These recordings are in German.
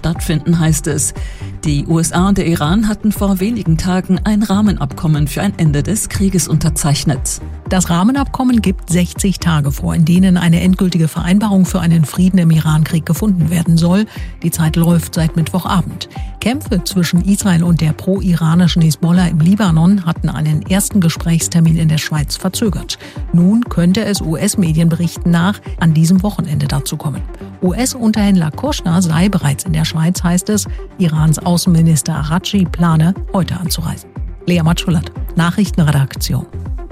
stattfinden, heißt es. Die USA und der Iran hatten vor wenigen Tagen ein Rahmenabkommen für ein Ende des Krieges unterzeichnet. Das Rahmenabkommen gibt 60 Tage vor, in denen eine endgültige Vereinbarung für einen Frieden im Irankrieg gefunden werden soll. Die Zeit läuft seit Mittwochabend. Kämpfe zwischen Israel und der pro-iranischen Hisbollah im Libanon hatten einen ersten Gesprächstermin in der Schweiz verzögert. Nun könnte es US-Medienberichten nach an diesem Wochenende dazu kommen. US-Unterhändler Kushner sei bereits in der Schweiz, heißt es. Irans Außenminister Araghchi plane, heute anzureisen. Lea Matschulat, Nachrichtenredaktion.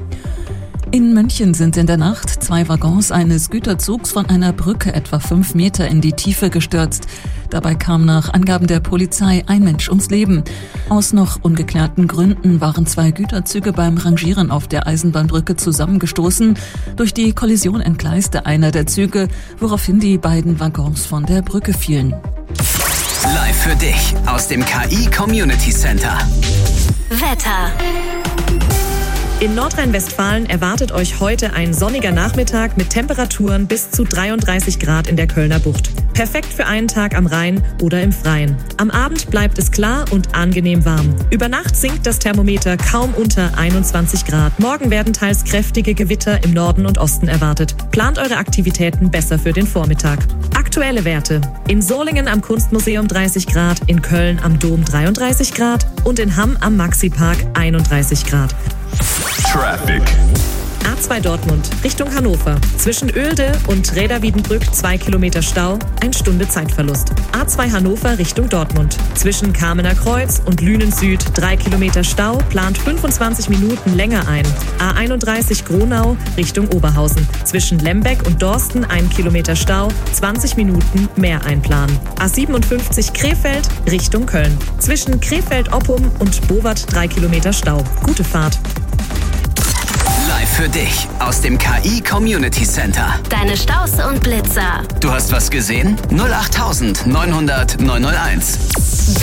In München sind in der Nacht 2 Waggons eines Güterzugs von einer Brücke etwa 5 Meter in die Tiefe gestürzt. Dabei kam nach Angaben der Polizei ein Mensch ums Leben. Aus noch ungeklärten Gründen waren 2 Güterzüge beim Rangieren auf der Eisenbahnbrücke zusammengestoßen. Durch die Kollision entgleiste einer der Züge, woraufhin die beiden Waggons von der Brücke fielen. Live für dich aus dem KI Community Center. Wetter. In Nordrhein-Westfalen erwartet euch heute ein sonniger Nachmittag mit Temperaturen bis zu 33 Grad in der Kölner Bucht. Perfekt für einen Tag am Rhein oder im Freien. Am Abend bleibt es klar und angenehm warm. Über Nacht sinkt das Thermometer kaum unter 21 Grad. Morgen werden teils kräftige Gewitter im Norden und Osten erwartet. Plant eure Aktivitäten besser für den Vormittag. Aktuelle Werte. In Solingen am Kunstmuseum 30 Grad, in Köln am Dom 33 Grad und in Hamm am Maxi-Park 31 Grad. Traffic. A2 Dortmund Richtung Hannover. Zwischen Oelde und Räder-Wiedenbrück 2 Kilometer Stau, 1 Stunde Zeitverlust. A2 Hannover Richtung Dortmund. Zwischen Kamener Kreuz und Lünen Süd 3 Kilometer Stau, plant 25 Minuten länger ein. A31 Gronau Richtung Oberhausen. Zwischen Lembeck und Dorsten 1 Kilometer Stau, 20 Minuten mehr einplanen. A57 Krefeld Richtung Köln. Zwischen Krefeld-Oppum und Bowart 3 Kilometer Stau. Gute Fahrt. Live für dich aus dem KI Community Center. Deine Staus und Blitzer. Du hast was gesehen? 08900 901.